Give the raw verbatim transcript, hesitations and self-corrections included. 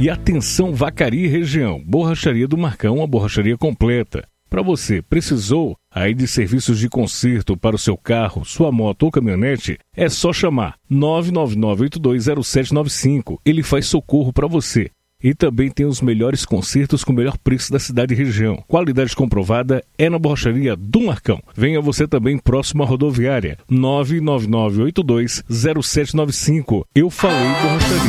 E atenção Vacaria e região, Borracharia do Marcão, a borracharia completa. Para você, precisou aí de serviços de conserto para o seu carro, sua moto ou caminhonete? É só chamar nove nove nove oito dois zero sete nove cinco. Ele faz socorro para você. E também tem os melhores consertos com o melhor preço da cidade e região. Qualidade comprovada é na Borracharia do Marcão. Venha você também próximo à rodoviária. nove nove nove oito dois zero sete nove cinco. Eu falei Borracharia.